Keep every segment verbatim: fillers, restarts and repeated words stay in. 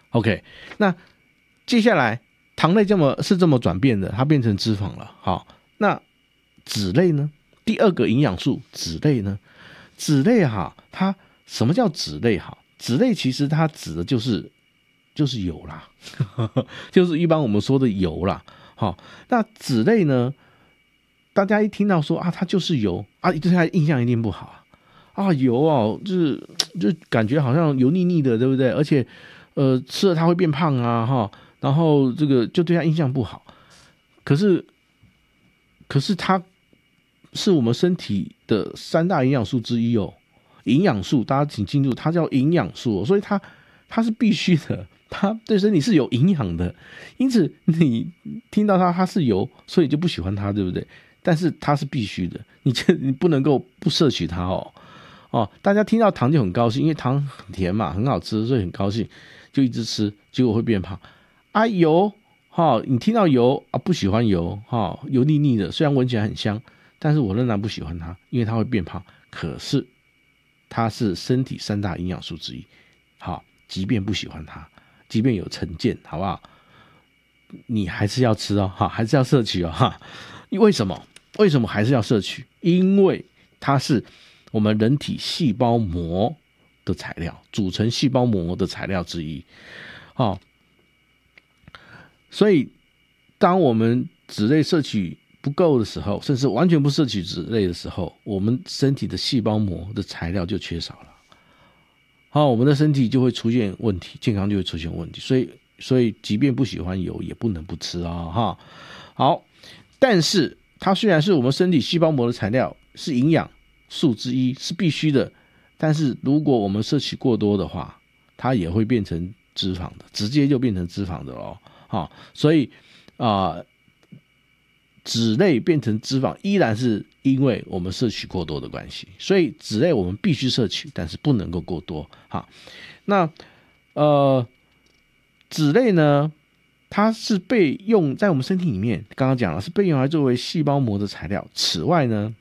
OK， 那接下来糖类这么是这么转变的，它变成脂肪了。好，那脂类呢？第二个营养素脂类呢？脂类哈，它什么叫脂类哈？脂类其实它指的就是就是油啦，就是一般我们说的油啦。好，那脂类呢？大家一听到说啊，它就是油啊，对它印象一定不好啊。啊，油哦，就是就感觉好像油腻腻的，对不对？而且，呃，吃了它会变胖啊，哈，然后这个就对它印象不好。可是，可是它是我们身体的三大营养素之一哦。营养素，大家请记住，它叫营养素哦，所以它它是必须的，它对身体是有营养的。因此，你听到它它是油，所以就不喜欢它，对不对？但是它是必须的，你你不能够不摄取它哦。哦，大家听到糖就很高兴，因为糖很甜嘛，很好吃，所以很高兴，就一直吃，结果会变胖。啊，油哈、哦，你听到油啊，不喜欢油哈、哦，油腻腻的，虽然闻起来很香，但是我仍然不喜欢它，因为它会变胖。可是它是身体三大营养素之一，好、哦，即便不喜欢它，即便有成见，好不好？你还是要吃哦，哈，还是要摄取哦，哈。为什么？为什么还是要摄取？因为它是我们人体细胞膜的材料，组成细胞膜的材料之一。哦，所以当我们脂类摄取不够的时候，甚至完全不摄取脂类的时候，我们身体的细胞膜的材料就缺少了。好、哦，我们的身体就会出现问题，健康就会出现问题。所以，所以即便不喜欢油，也不能不吃啊、哦！哈，好。但是它虽然是我们身体细胞膜的材料，是营养素之一，是必须的，但是如果我们摄取过多的话，它也会变成脂肪的，直接就变成脂肪的咯。好，所以啊、呃，脂类变成脂肪依然是因为我们摄取过多的关系，所以脂类我们必须摄取，但是不能够过多。好，那呃，脂类呢？它是被用在我们身体里面，刚刚讲了是被用来作为细胞膜的材料。此外呢，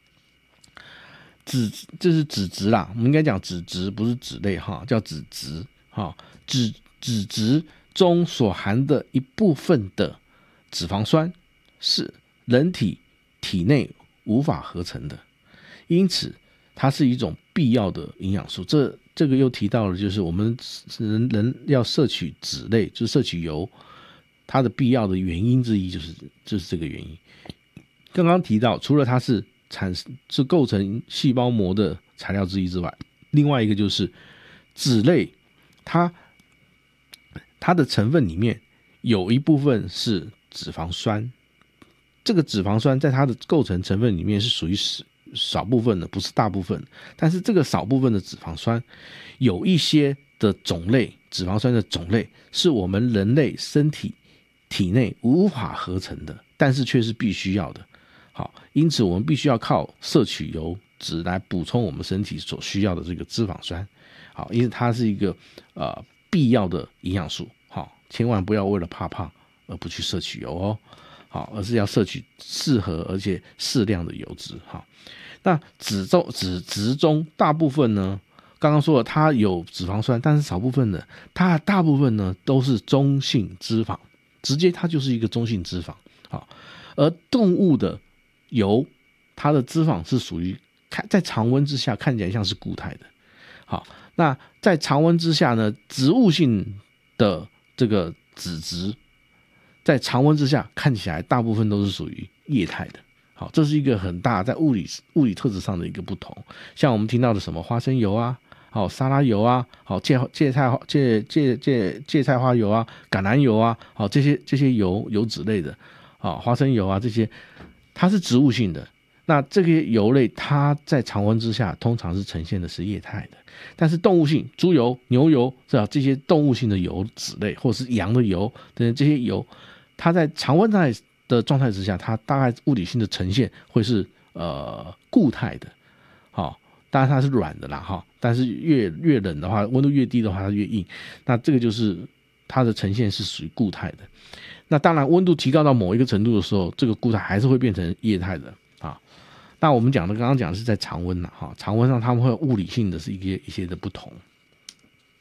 脂这是脂质啦，我们应该讲脂质，不是脂类哈，叫脂质哈。脂脂质中所含的一部分的脂肪酸是人体体内无法合成的，因此它是一种必要的营养素。这这个又提到了，就是我们人人要摄取脂类，就是摄取油。它的必要的原因之一就是就是这个原因。刚刚提到，除了它是产是构成细胞膜的材料之一之外，另外一个就是脂类，它它的成分里面有一部分是脂肪酸。这个脂肪酸在它的构成成分里面是属于少部分的，不是大部分。但是这个少部分的脂肪酸，有一些的种类，脂肪酸的种类是我们人类身体体内无法合成的，但是却是必须要的。好，因此我们必须要靠摄取油脂来补充我们身体所需要的这个脂肪酸。好，因此它是一个呃必要的营养素。好，千万不要为了怕胖而不去摄取油哦。好，而是要摄取适合而且适量的油脂。好，那脂中脂质中大部分呢，刚刚说了它有脂肪酸，但是少部分的，它大部分呢都是中性脂肪。直接它就是一个中性脂肪。好，而动物的油，它的脂肪是属于在常温之下看起来像是固态的。好，那在常温之下呢，植物性的这个脂质在常温之下看起来大部分都是属于液态的。好，这是一个很大在物理物理特质上的一个不同。像我们听到的什么花生油啊，好，沙拉油啊，好，芥芥菜芥芥芥芥菜花油啊，橄榄油啊，好，这些这些油油脂类的，好，花生油啊，这些它是植物性的。那这些油类它在常温之下通常是呈现的是液态的，但是动物性，猪油、牛油这些动物性的油脂类，或是羊的油等这些油，它在常温的状态之下，它大概物理性的呈现会是呃固态的。好，当然它是软的啦哈，但是越越冷的话，温度越低的话，它越硬。那这个就是它的呈现是属于固态的。那当然，温度提高到某一个程度的时候，这个固态还是会变成液态的啊。那我们讲的刚刚讲的是在常温啦哈，常温上它们会有物理性的是一些一些的不同。